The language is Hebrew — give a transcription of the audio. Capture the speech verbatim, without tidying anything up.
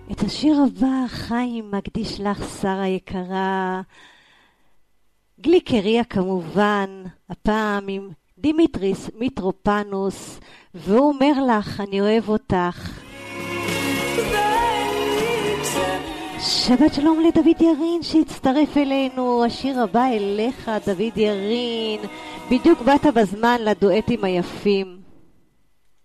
את השיר הבא חיים מקדיש לך שרה יקרה, גליקריה כמובן, הפעם עם דימיטריס מיטרופנוס, והוא אומר לך אני אוהב אותך. שבת שלום לדוד ירין שהצטרף אלינו. השיר הבא אליך דוד ירין, בדיוק באת בזמן לדואטים היפים.